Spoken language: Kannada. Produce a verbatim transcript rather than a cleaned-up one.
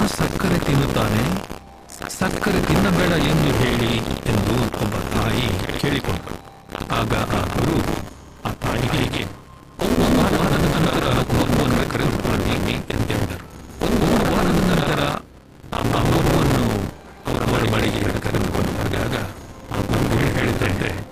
ಸಕ್ಕರೆ ತಿನ್ನುತ್ತಾನೆ, ಸಕ್ಕರೆ ತಿನ್ನಬೇಡ ಎಂದು ಹೇಳಿ ಎಂದು ಒಬ್ಬ ತಾಯಿ ಕೇಳಿಕೊಂಡರು. ಆಗ ಆ ಗುರು ಆ ತಾಯಿಗೆ ಒಂದು ವಾರದ ನಂತರ ಮಗುವನ್ನು ಕರೆದುಕೊಂಡು ಎಂದೆಂದರು. ಒಂದು ವಾರದ ನಂತರ ಆ ಮಗುವನ್ನು ಅವರ ಬಳಿಗೆ ಕರೆದುಕೊಂಡು ಬಂದಾಗ ಆ ಗುರು ಹೇಳಿದಂತೆ